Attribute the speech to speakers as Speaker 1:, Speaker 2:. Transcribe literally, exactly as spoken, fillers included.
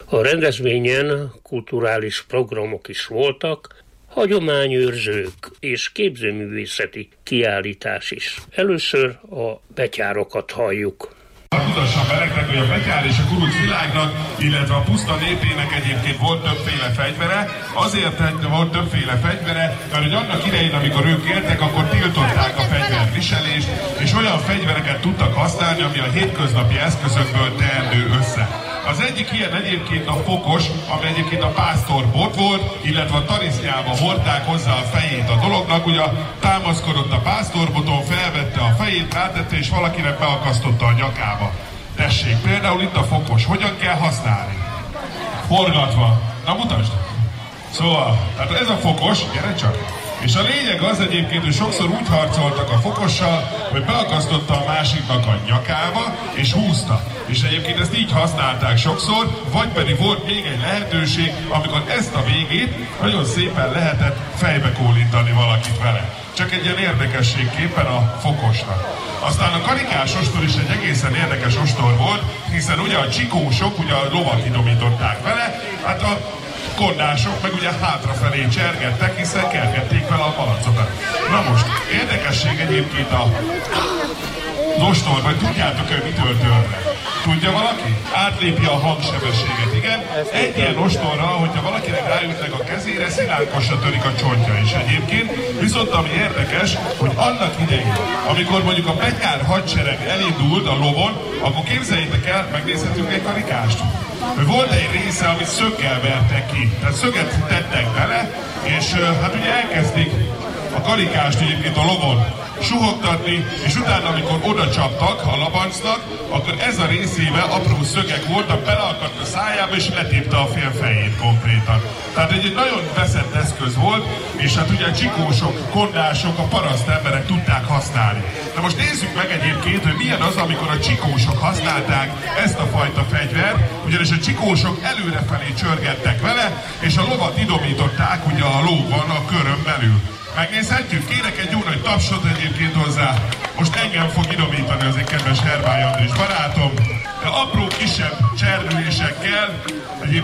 Speaker 1: A rendezvényen kulturális programok is voltak, hagyományőrzők és képzőművészeti kiállítás is. Először a betyárokat halljuk.
Speaker 2: Mutassam be nektek, hogy a betyár és a kuruc világnak, illetve a puszta népének egyébként volt többféle fegyvere. Azért volt többféle fegyvere, mert hogy annak idején, amikor ők éltek, akkor tiltották a fegyverviselést, és olyan fegyvereket tudtak használni, ami a hétköznapi eszközökből teendő össze. Az egyik ilyen egyébként a fokos, ami egyébként a pásztorbot volt, illetve a tarisznyába hordták hozzá a fejét a dolognak, ugye támaszkodott a pásztorboton, felvette a fejét, rátette és valakinek beakasztotta a nyakába. Tessék, például itt a fokos, hogyan kell használni? Forgatva. Na mutasd! Szóval, tehát ez a fokos, gyere csak! És a lényeg az egyébként, hogy sokszor úgy harcoltak a fokossal, hogy beakasztotta a másiknak a nyakába, és húzta. És egyébként ezt így használták sokszor, vagy pedig volt még egy lehetőség, amikor ezt a végét nagyon szépen lehetett fejbe kólintani valakit vele. Csak egy ilyen érdekességképpen a fokosnak. Aztán a karikás ostor is egy egészen érdekes ostor volt, hiszen ugye a csikósok ugye a lovat idomították vele, hát a kondások meg ugye hátrafelé csergettek, hiszen kergették vele a palacokat. Na most, érdekesség egyébként a ostor, vagy tudjátok, hogy mitől törve? Tudja valaki? Átlépi a hangsebességet, igen. Egy ilyen ostorra, hogyha valakinek rájutnak a kezére, szilánkosra törik a csontja is egyébként. Viszont ami érdekes, hogy annak idején, amikor mondjuk a betyár hadsereg elindult a lovon, akkor képzeljétek el, megnézhetünk egy karikást. Volt egy része, amit szöggel vertek ki, tehát szöget tettek bele, és hát ugye elkezdik a karikást egyébként a lovon suhogtatni, és utána, amikor oda csaptak a labancnak, akkor ez a részével apró szögek voltak, beleakadt a szájába, és letépte a fél fejét konkrétan. Tehát egy nagyon veszett eszköz volt, és hát ugye a csikósok, kondások, a paraszt emberek tudták használni. Na most nézzük meg egyébként, hogy milyen az, amikor a csikósok használták ezt a fajta fegyvert, ugyanis a csikósok előrefelé csörgettek vele, és a lovat idomították ugye a lóban a körön belül. Megnézhetjük? Kérek egy jó nagy tapsot egyébként hozzá. Most engem fog idomítani az egy kedves Hermály Andris barátom. De apró kisebb cserdülésekkel,